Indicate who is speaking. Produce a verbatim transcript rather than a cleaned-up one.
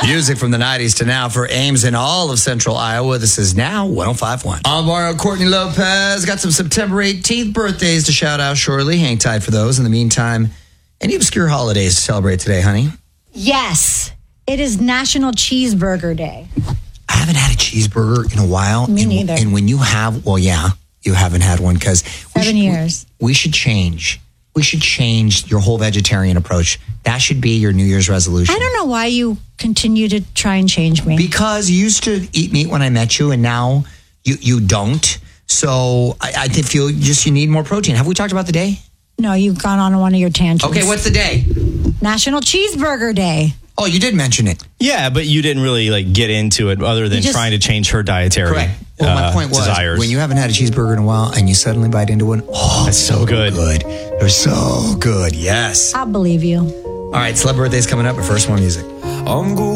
Speaker 1: Music from the nineties to now for Ames and all of Central Iowa. This is now one oh five point one. Alvaro Courtney Lopez got some September eighteenth birthdays to shout out shortly. Hang tight for those. In the meantime, any obscure holidays to celebrate today, honey?
Speaker 2: Yes. It is National Cheeseburger Day.
Speaker 1: I haven't had a cheeseburger in a while.
Speaker 2: Me
Speaker 1: and,
Speaker 2: neither.
Speaker 1: And when you have, well, yeah, you haven't had one because...
Speaker 2: Seven years.
Speaker 1: We, we should change. We should change your whole vegetarian approach. That should be your New Year's resolution.
Speaker 2: I don't know why you continue to try and change me.
Speaker 1: Because you used to eat meat when I met you, and now you, you don't. So I, I feel just you need more protein. Have we talked about the day?
Speaker 2: No, you've gone on one of your tangents.
Speaker 1: Okay, what's the day?
Speaker 2: National Cheeseburger Day.
Speaker 1: Oh, you did mention it.
Speaker 3: Yeah, but you didn't really like get into it other than
Speaker 2: just,
Speaker 3: trying to change her dietary
Speaker 1: Correct. Well, my
Speaker 3: uh,
Speaker 1: point was,
Speaker 3: desires.
Speaker 1: when you haven't had a cheeseburger in a while and you suddenly bite into one, oh,
Speaker 3: that's so good.
Speaker 1: good. They're so good. Yes.
Speaker 2: I'll believe you.
Speaker 1: All right, celeb birthday's coming up, but first more music. I'm